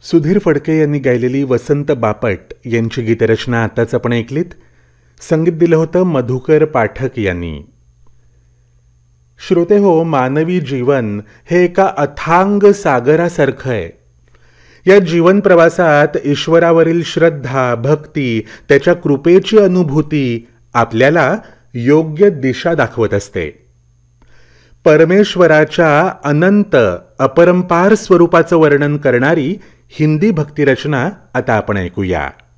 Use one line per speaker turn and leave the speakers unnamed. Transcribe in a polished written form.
सुधीर फडके यांनी गायलेली वसंत बापट यांची गीतरचना आताच आपण ऐकलीत. संगीत दिलं होतं मधुकर पाठक यांनी. श्रोते हो, मानवी जीवन हे एका अथांग सागरासारखं आहे. या जीवन प्रवासात ईश्वरावरील श्रद्धा, भक्ती, त्याच्या कृपेची अनुभूती आपल्याला योग्य दिशा दाखवत असते. परमेश्वराच्या अनंत अपरंपार स्वरूपाचं वर्णन करणारी हिंदी भक्तिरचना आता आपण ऐकूया.